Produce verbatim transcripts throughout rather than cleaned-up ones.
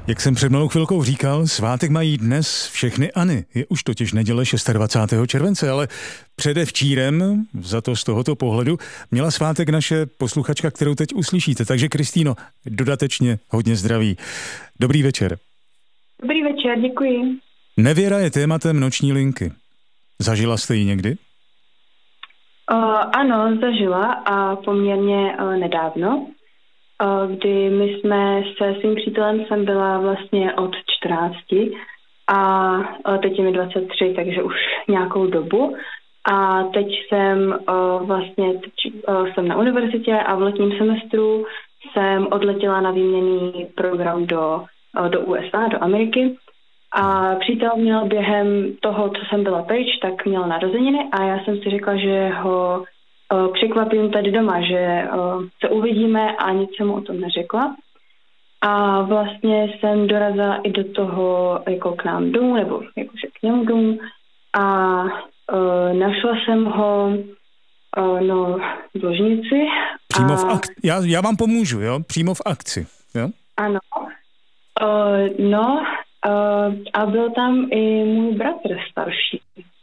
Jak jsem před malou chvilkou říkal, svátek mají dnes všechny Anny. Je už totiž neděle dvacátého šestého července, ale předevčírem, za to z tohoto pohledu, měla svátek naše posluchačka, kterou teď uslyšíte. Takže Kristýno, dodatečně hodně zdraví. Dobrý večer. Dobrý večer, děkuji. Nevěra je tématem noční linky. Zažila jste ji někdy? Uh, ano, zažila a poměrně uh, nedávno, uh, kdy my jsme se svým přítelem jsem byla vlastně od čtrnácti a uh, teď je mi dvacet tři, takže už nějakou dobu. A teď jsem uh, vlastně teď, uh, jsem na univerzitě a v letním semestru jsem odletěla na výměnný program do, uh, do U S A, do Ameriky. A přítel měl během toho, co jsem byla pryč, tak měl narozeniny a já jsem si řekla, že ho uh, překvapím tady doma, že uh, se uvidíme a nic jsem mu o tom neřekla. A vlastně jsem dorazila i do toho jako k nám domů, nebo jakože k němu domů a uh, našla jsem ho uh, no, v ložnici. Přímo a... v akci. Já, já vám pomůžu, jo? Přímo v akci, jo? Ano. Uh, no... Uh, a byl tam i můj bratr starší.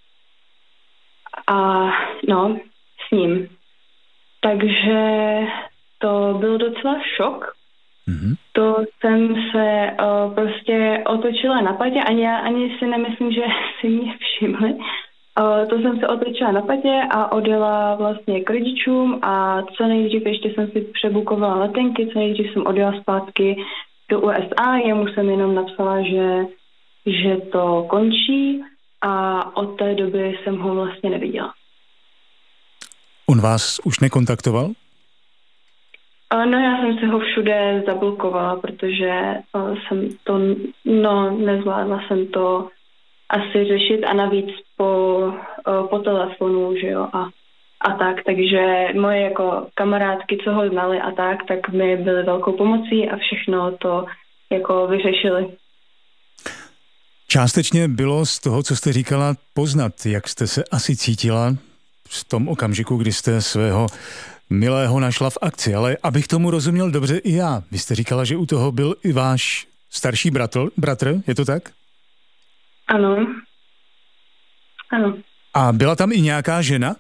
A no, s ním. Takže to byl docela šok. Mm-hmm. To jsem se uh, prostě otočila na patě, ani já ani si nemyslím, že si mě všimli. Uh, to jsem se otočila na patě a odjela vlastně k rodičům a co nejdřív ještě jsem si přebukovala letenky, co nejdřív jsem odjela zpátky do U S A, jemu jsem jenom napsala, že, že to končí a od té doby jsem ho vlastně neviděla. On vás už nekontaktoval? No já jsem si ho všude zablokovala, protože jsem to, no nezvládla jsem to asi řešit a navíc po, po telefonu, že jo, a a tak, takže moje jako kamarádky, co ho znali a tak, tak mi byly velkou pomocí a všechno to jako vyřešili. Částečně bylo z toho, co jste říkala, poznat, jak jste se asi cítila v tom okamžiku, kdy jste svého milého našla v akci, ale abych tomu rozuměl dobře i já. Vy jste říkala, že u toho byl i váš starší bratr, bratr, je to tak? Ano. Ano. A byla tam i nějaká žena?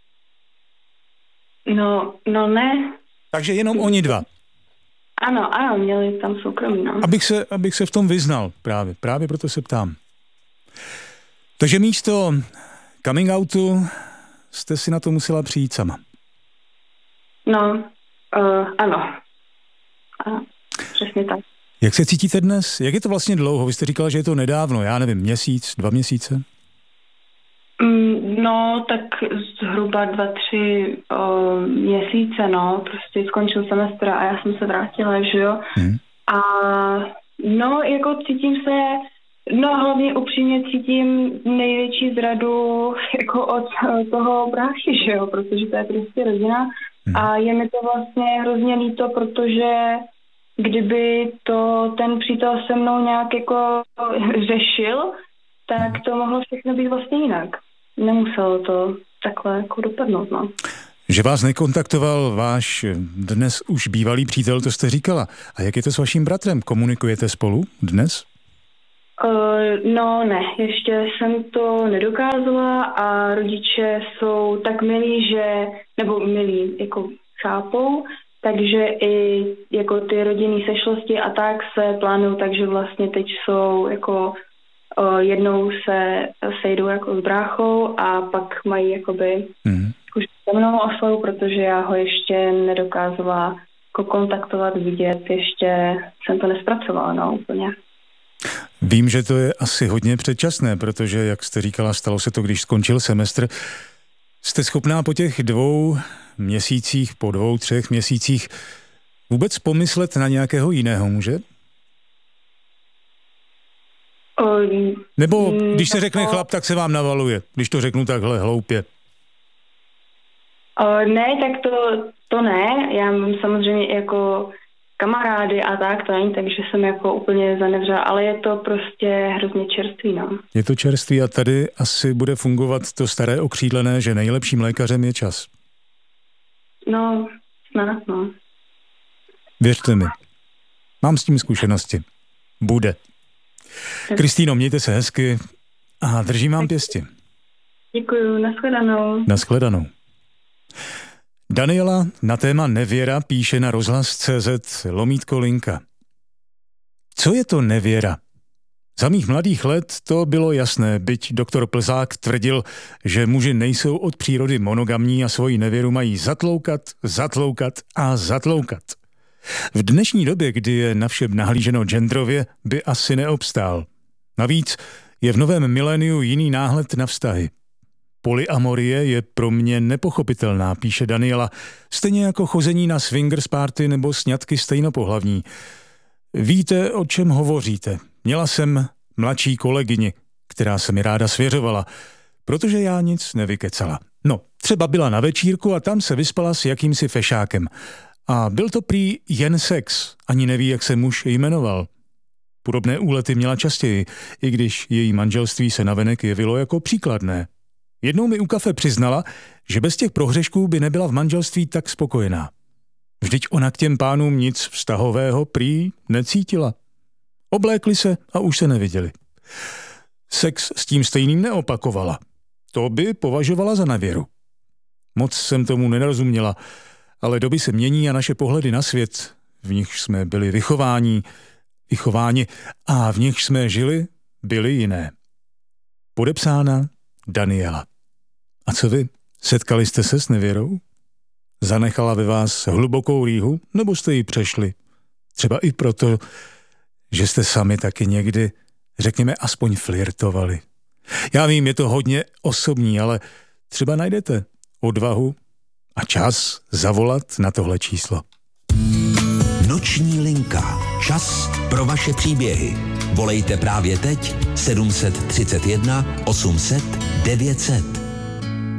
No, no ne. Takže jenom oni dva. Ano, ano, měli tam soukromí, no. Abych se, abych se v tom vyznal právě, právě proto se ptám. Takže místo coming outu jste si na to musela přijít sama. No, uh, ano. Ano, přesně tak. Jak se cítíte dnes? Jak je to vlastně dlouho? Vy jste říkala, že je to nedávno, já nevím, měsíc, dva měsíce? No, tak zhruba dva, tři o, měsíce, no, prostě skončil semestr a já jsem se vrátila, že jo. Hmm. A no, jako cítím se, no hlavně upřímně cítím největší zradu jako od toho bráchy, že jo, protože to je prostě rodina. Hmm. A je mi to vlastně hrozně líto, protože kdyby to ten přítel se mnou nějak jako řešil, tak to mohlo všechno být vlastně jinak. Nemuselo to takhle jako dopadnout, no. Že vás nekontaktoval váš dnes už bývalý přítel, to jste říkala. A jak je to s vaším bratrem? Komunikujete spolu dnes? Uh, no ne, ještě jsem to nedokázala a rodiče jsou tak milí, že, nebo milí, jako chápou, takže i jako ty rodinné sešlosti a tak se plánují, takže vlastně teď jsou jako O, jednou se sejdou jako s bráchou a pak mají jakoby mm. už se mnou oslavu, protože já ho ještě nedokázala jako kontaktovat, vidět, ještě jsem to nespracovala, no úplně. Vím, že to je asi hodně předčasné, protože, jak jste říkala, stalo se to, když skončil semestr. Jste schopná po těch dvou měsících, po dvou, třech měsících vůbec pomyslet na nějakého jiného muže? Nebo když se řekne chlap, tak se vám navaluje, když to řeknu takhle hloupě. O, ne, tak to, to ne. Já mám samozřejmě jako kamarády a tak, to není, takže jsem jako úplně zanevřela, ale je to prostě hrozně čerstvý, no. Je to čerstvý a tady asi bude fungovat to staré okřídlené, že nejlepším lékařem je čas. No, snad, no. Věřte mi, mám s tím zkušenosti. Bude. Kristýno, mějte se hezky a držím vám pěstí. Děkuju, nashledanou. Nashledanou. Daniela na téma nevěra píše na rozhlas tečka cé zet lomítko linka. Co je to nevěra? Za mých mladých let to bylo jasné, byť doktor Plzák tvrdil, že muži nejsou od přírody monogamní a svoji nevěru mají zatloukat, zatloukat a zatloukat. V dnešní době, kdy je na vše nahlíženo genderově, by asi neobstál. Navíc je v novém miléniu jiný náhled na vztahy. Polyamorie je pro mě nepochopitelná, píše Daniela, stejně jako chození na swingers party nebo sňatky stejnopohlavní. Víte, o čem hovoříte. Měla jsem mladší kolegyni, která se mi ráda svěřovala, protože já nic nevykecala. No, třeba byla na večírku a tam se vyspala s jakýmsi fešákem. A byl to prý jen sex, ani neví, jak se muž jmenoval. Podobné úlety měla častěji, i když její manželství se navenek jevilo jako příkladné. Jednou mi u kafe přiznala, že bez těch prohřešků by nebyla v manželství tak spokojená. Vždyť ona k těm pánům nic vztahového prý necítila. Oblékli se a už se neviděli. Sex s tím stejným neopakovala. To by považovala za nevěru. Moc jsem tomu nerozuměla, ale doby se mění a naše pohledy na svět, v nich jsme byli vychováni, vychováni a v nich jsme žili, byly jiné. Podepsána Daniela. A co vy? Setkali jste se s nevěrou? Zanechala ve vás hlubokou rýhu, nebo jste ji přešli? Třeba i proto, že jste sami taky někdy, řekněme, aspoň flirtovali. Já vím, je to hodně osobní, ale třeba najdete odvahu a čas zavolat na tohle číslo. Noční linka. Čas pro vaše příběhy. Volejte právě teď sedm set třicet jedna osm set devět set.